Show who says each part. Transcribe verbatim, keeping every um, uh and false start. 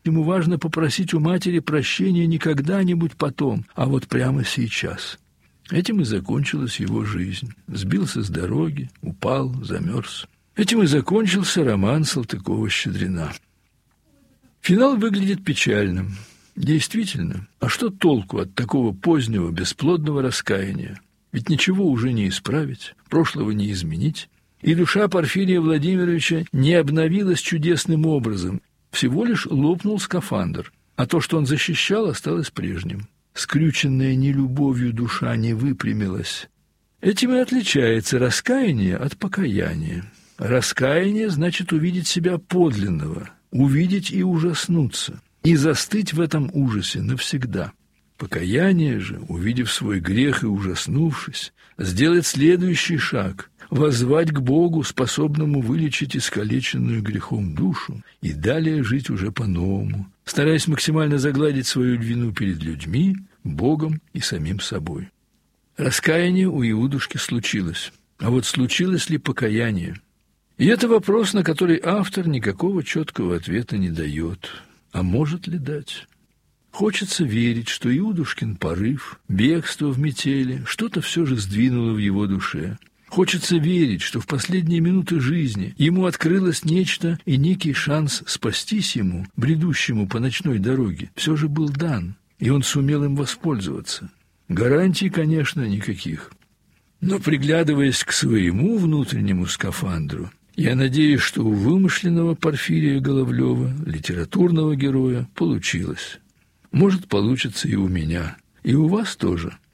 Speaker 1: Ему важно попросить у матери прощения не когда-нибудь потом, а вот прямо сейчас. Этим и закончилась его жизнь. Сбился с дороги, упал, замерз. Этим и закончился роман Салтыкова-Щедрина. Финал выглядит печальным. Действительно, а что толку от такого позднего, бесплодного раскаяния? Ведь ничего уже не исправить, прошлого не изменить. И душа Порфирия Владимировича не обновилась чудесным образом, всего лишь лопнул скафандр, а то, что он защищал, осталось прежним. Скрюченная нелюбовью душа не выпрямилась. Этим и отличается раскаяние от покаяния. Раскаяние значит увидеть себя подлинного, увидеть и ужаснуться, и застыть в этом ужасе навсегда. Покаяние же, увидев свой грех и ужаснувшись, сделать следующий шаг – воззвать к Богу, способному вылечить искалеченную грехом душу, и далее жить уже по-новому, стараясь максимально загладить свою вину перед людьми, Богом и самим собой. Раскаяние у Иудушки случилось, а вот случилось ли покаяние? И это вопрос, на который автор никакого четкого ответа не дает. А может ли дать? Хочется верить, что Иудушкин порыв, бегство в метели, что-то все же сдвинуло в его душе. Хочется верить, что в последние минуты жизни ему открылось нечто, и некий шанс спастись ему, бредущему по ночной дороге, все же был дан, и он сумел им воспользоваться. Гарантий, конечно, никаких. Но, приглядываясь к своему внутреннему скафандру, я надеюсь, что у вымышленного Порфирия Головлева, литературного героя, получилось. Может, получится и у меня, и у вас тоже.